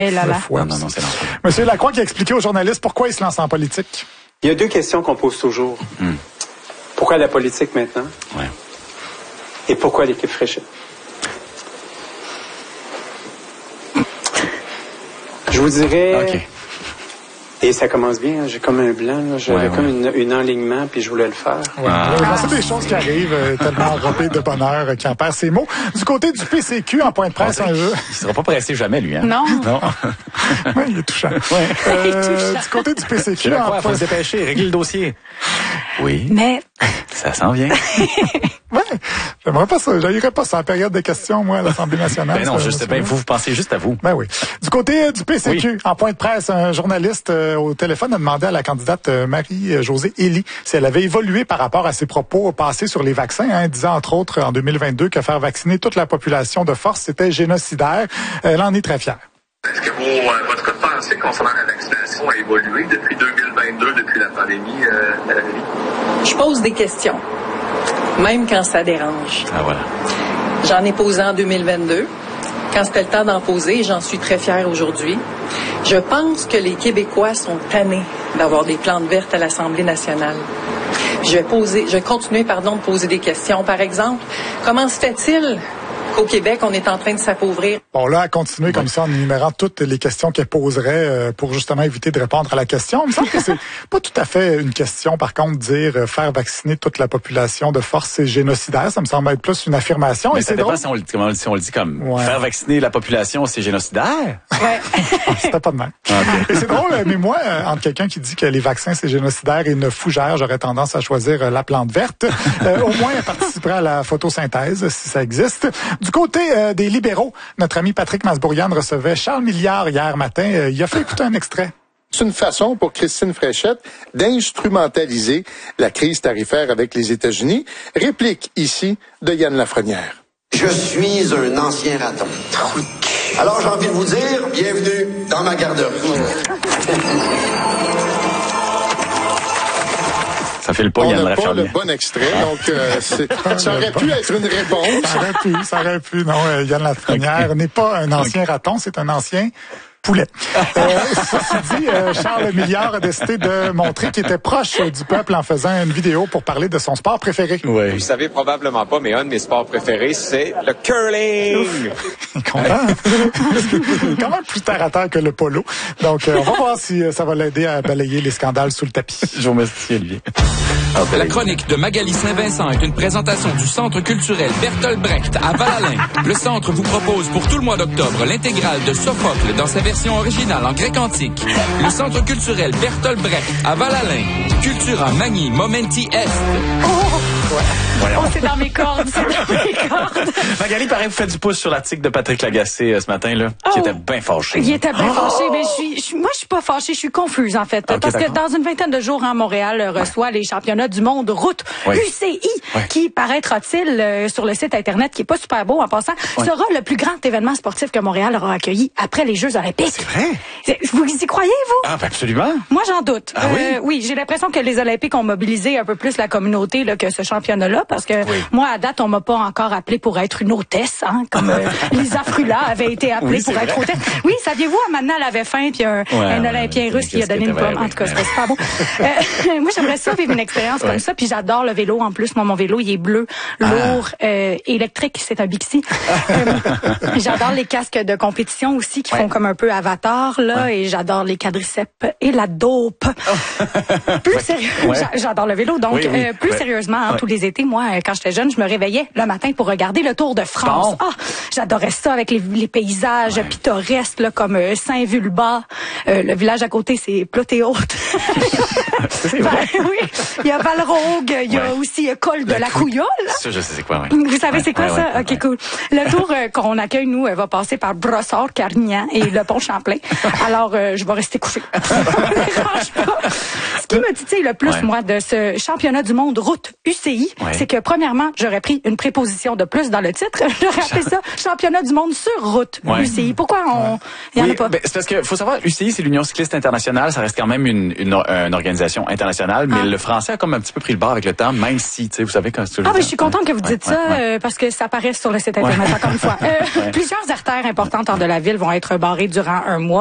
Et là là. Non, c'est l'enfant. Monsieur Lacroix qui a expliqué aux journalistes pourquoi il se lance en politique. Il y a deux questions qu'on pose toujours. Pourquoi la politique maintenant? Ouais. Et pourquoi l'équipe Fréchette? Je vous dirais... OK. Et ça commence bien, j'ai comme un blanc, là. J'avais comme une enlignement, puis je voulais le faire. C'est des choses qui arrivent tellement enrobées de bonheur qui en perd ses mots. Du côté du PCQ, en point de presse, un jeu. Il sera pas pressé jamais, lui. Hein? Non. Oui, il est touchant. Du côté du PCQ, Faut se dépêcher, régler le dossier. Oui. Mais... Ça s'en vient. Ouais, j'aimerais pas ça. J'aillerais pas ça en période de questions, moi, à l'Assemblée nationale. Ben non, je sais bien, vous pensez juste à vous. Ben oui. Du côté du PCQ, en point de presse, un journaliste au téléphone a demandé à la candidate Marie-Josée Elie si elle avait évolué par rapport à ses propos passés sur les vaccins, disant entre autres en 2022 que faire vacciner toute la population de force, c'était génocidaire. Elle en est très fière. Est-ce que votre pensée concernant la vaccination a évolué depuis 2022, depuis la pandémie, Valérie? Je pose des questions, même quand ça dérange. Ah voilà. J'en ai posé en 2022. Quand c'était le temps d'en poser, j'en suis très fière aujourd'hui. Je pense que les Québécois sont tannés d'avoir des plantes vertes à l'Assemblée nationale. Je vais continuer de poser des questions. Par exemple, comment se fait-il qu'au Québec, on est en train de s'appauvrir? Bon, là, à continuer comme ça en énumérant toutes les questions qu'elle poserait pour justement éviter de répondre à la question. Il me semble que c'est pas tout à fait une question, par contre, dire faire vacciner toute la population de force, c'est génocidaire. Ça me semble être plus une affirmation. Mais et ça dépend si on le dit comme faire vacciner la population, c'est génocidaire. Ouais. C'était pas de même. Et c'est drôle, mais moi, entre quelqu'un qui dit que les vaccins, c'est génocidaire et une fougère, j'aurais tendance à choisir la plante verte. Au moins, elle participerait à la photosynthèse, si ça existe. Du côté des libéraux, notre ami Patrick Masbourian recevait Charles Milliard hier matin. Il a fait écouter un extrait. C'est une façon pour Christine Fréchette d'instrumentaliser la crise tarifaire avec les États-Unis. Réplique ici de Yann Lafrenière. Je suis un ancien raton. Alors j'ai envie de vous dire, bienvenue dans ma garderie. Ça fait le pas, On Yann n'a pas Lafrenière. le bon extrait, donc ça aurait pu être une réponse. Ça aurait pu. Non, Yann Lafrenière n'est pas un ancien raton, c'est un ancien poulet. Ceci dit, Charles Milliard a décidé de montrer qu'il était proche du peuple en faisant une vidéo pour parler de son sport préféré. Oui. Vous savez probablement pas, mais un de mes sports préférés, c'est le curling. Quand même plus terre à terre que le polo. Donc, on va voir si ça va l'aider à balayer les scandales sous le tapis. Je vous remercie, Olivier. La chronique de Magali Saint-Vincent est une présentation du Centre culturel Bertolt Brecht à Val-Alain. Le centre vous propose pour tout le mois d'octobre l'intégrale de Sophocle dans sa version originale en grec antique. Le Centre culturel Bertolt Brecht à Val-Alain. Cultura Magni Momenti Est. Oh, c'est dans mes cordes, Magali, pareil, vous faites du pouce sur l'article de Patrick Lagacé ce matin, là, qui était bien fâché. Il était bien fâché, mais moi, je suis pas fâchée, je suis confuse, en fait. Parce que dans une vingtaine de jours, Montréal reçoit les championnats du monde route UCI, qui, paraîtra-t-il, sur le site Internet, qui est pas super beau en passant, sera le plus grand événement sportif que Montréal aura accueilli après les Jeux olympiques. C'est vrai? Vous y croyez, vous? Ah, ben absolument. Moi, j'en doute. Ah oui, j'ai l'impression que les Olympiques ont mobilisé un peu plus la communauté là, que ce championnat-là, parce que moi, à date, on m'a pas encore appelé pour être une hôtesse, comme Lisa Frula avait été appelée pour être hôtesse. Oui, saviez-vous, Amanda, elle avait faim, puis un Olympien russe qui a donné une pomme. En tout cas, c'était super beau. Moi, j'aimerais ça vivre une expérience comme ça, puis j'adore le vélo en plus. Moi, mon vélo, il est bleu, lourd, électrique, c'est un Bixi. J'adore les casques de compétition aussi qui font comme un peu Avatar, là, et j'adore les quadriceps et la dope. Plus sérieux, j'adore le vélo, donc plus sérieusement, tous les étés, moi, quand j'étais jeune, je me réveillais le matin pour regarder le Tour de France. Ah, j'adorais ça avec les paysages pittoresques là, comme Saint-Vulbas. Le village à côté, c'est Plot-et-Haute. Oui, il y a Valrogue, il y a aussi Col de la Couillole. Ça, je sais c'est quoi, Vous savez c'est quoi ça? OK, cool. Le tour qu'on accueille, nous, va passer par Brossard, Carignan et le pont Champlain. Alors, je vais rester couché. Ce qui me titille le plus, moi, de ce championnat du monde route UCI, c'est que, premièrement, j'aurais pris une préposition de plus dans le titre. J'aurais appelé ça championnat du monde sur route UCI. Pourquoi il y en a pas? Ben, c'est parce que faut savoir, UCI, c'est l'Union cycliste internationale. Ça reste quand même une organisation internationale, mais le français a comme un petit peu pris le bord avec le temps, même si, tu sais, vous savez quand c'est. Je suis contente que vous dites ça, parce que ça apparaît sur le site Internet, encore une fois. Plusieurs artères importantes hors de la ville vont être barrées durant un mois.